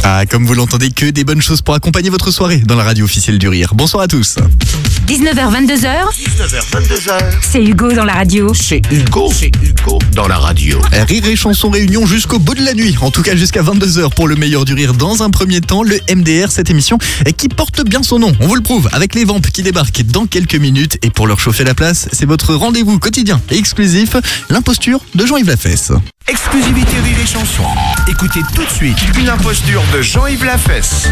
Ah, comme vous l'entendez, que des bonnes choses pour accompagner votre soirée dans la radio officielle du Rire. Bonsoir à tous. 19h-22h, 19h-22h, c'est Hugo dans la radio. c'est Hugo dans la radio. Rire et chanson réunion jusqu'au bout de la nuit. En tout cas jusqu'à 22h pour le meilleur du rire. Dans un premier temps, le MDR, cette émission qui porte bien son nom. On vous le prouve avec les Vampes qui débarquent dans quelques minutes. Et pour leur chauffer la place, c'est votre rendez-vous quotidien et exclusif, l'imposture de Jean-Yves Lafesse. Exclusivité Rire et Chanson. Écoutez tout de suite une imposture de Jean-Yves Lafesse.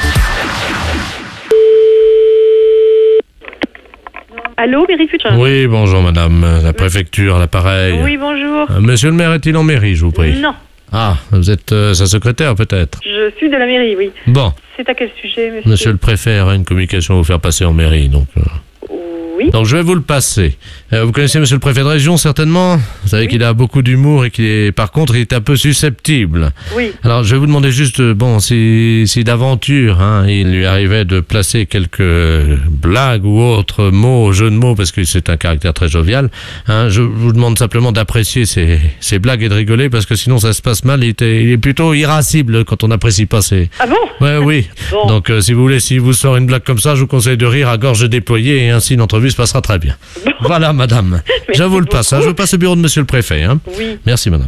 Allô, mairie Futur. Oui, bonjour madame, la préfecture, l'appareil. Oui, bonjour. Monsieur le maire est-il en mairie, je vous prie? Non, Ah, vous êtes sa secrétaire peut-être? je suis de la mairie, oui. Bon, C'est à quel sujet, monsieur? monsieur le préfet aurait une communication à vous faire passer en mairie, donc... Oui. Donc je vais vous le passer. Vous connaissez monsieur le préfet de région certainement? Vous savez qu'il a beaucoup d'humour et qu'il est, par contre, il est un peu susceptible. Oui. Alors je vais vous demander juste, bon, si d'aventure, il lui arrivait de placer quelques blagues ou autres mots, jeux de mots, parce que c'est un caractère très jovial, je vous demande simplement d'apprécier ces blagues et de rigoler, parce que sinon ça se passe mal. Il est plutôt irascible quand on n'apprécie pas ses... Ah bon? Ouais, oui. Bon. Donc si vous voulez, si vous sort une blague comme ça, je vous conseille de rire à gorge déployée et ainsi l'entrevue se passera très bien. Bon. Voilà madame. Merci Je vous le passe. beaucoup. Je vous passe au bureau de monsieur le préfet. Oui. Merci madame.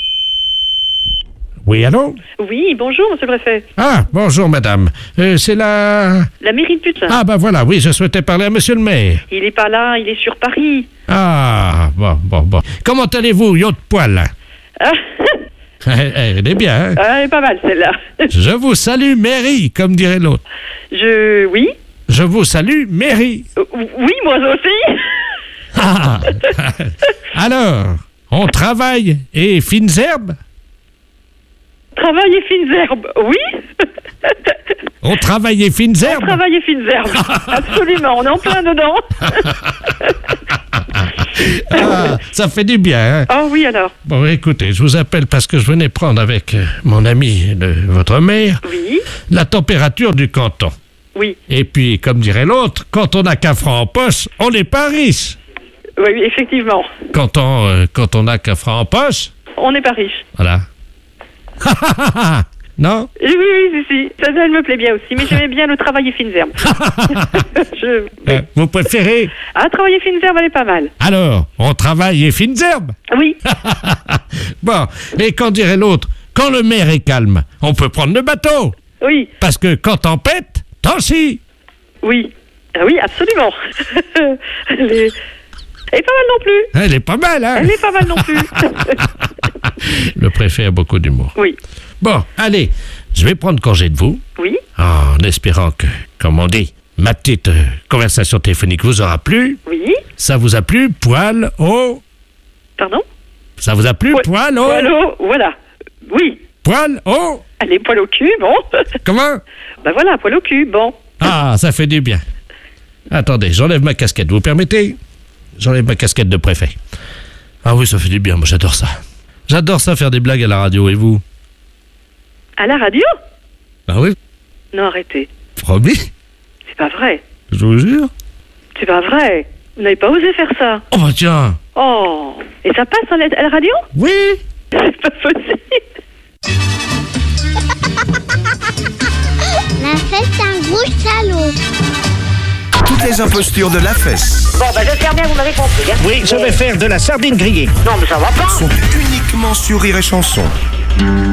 Oui, allô? Oui, bonjour, monsieur le préfet. Ah, bonjour, madame. C'est la... La mairie de Putain. Ah, ben voilà, oui, je souhaitais parler à monsieur le maire. Il est pas là, il est sur Paris. Ah, bon. Comment allez-vous, yacht poil? Ah, Elle est bien, hein? elle est pas mal, celle-là. Je vous salue, mairie, comme dirait l'autre. Oui. Je vous salue, mairie. Oui, moi aussi. Ah. Alors, on travaille et fines herbes? Travail et fines herbes, oui. On travaille et fines herbes? Travail et fines herbes. Absolument, on est en plein dedans. Ah, ça fait du bien, hein? Ah oui, alors. Bon, écoutez, je vous appelle parce que je venais prendre avec mon ami, votre maire, Oui. la température du canton. Oui. Et puis, comme dirait l'autre, quand on n'a qu'un franc en poche, on n'est pas riche. Oui, effectivement. Quand on n'a qu'un franc en poche, On n'est pas riche. voilà. Non? Si. Ça, elle me plaît bien aussi, mais j'aimais bien le travail et fines herbes. Vous préférez? Ah, travail et fines herbes, elle est pas mal. Alors, on travaille et fines herbes. Oui. Bon, et quand dirait l'autre, quand le maire est calme, on peut prendre le bateau. Oui. Parce que quand t'en pètes, t'en chies. Oui. Ah oui, absolument. Elle est pas mal non plus. Elle est pas mal, hein? Elle est pas mal non plus. Le préfet a beaucoup d'humour. Oui. Bon, allez, je vais prendre congé de vous, Oui. en espérant que, comme on dit, ma petite conversation téléphonique vous aura plu. Oui. Ça vous a plu, poil au... Pardon? Ça vous a plu, poil au... Poil au... Voilà. Oui. Poil au... Allez, poil au cul, bon. Comment? Ben voilà, poil au cul, bon. Ah, ça fait du bien. Attendez, j'enlève ma casquette, vous permettez? J'enlève ma casquette de préfet. Ah oui, ça fait du bien, moi j'adore ça. J'adore ça, faire des blagues à la radio, et vous? À la radio? Ah oui, Non, arrêtez. promis, C'est pas vrai. je vous jure. C'est C'est pas vrai. Vous n'avez pas osé faire ça. Oh bah tiens. Oh. Et ça passe à la radio? Oui. C'est pas possible. La fesse, un gros salaud. Toutes les impostures de Lafesse Bon, ben j'espère bien que vous m'avez compris. Hein. Oui, je vais faire de la sardine grillée. Non, mais ça va pas. sont uniquement sur Rire et Chanson.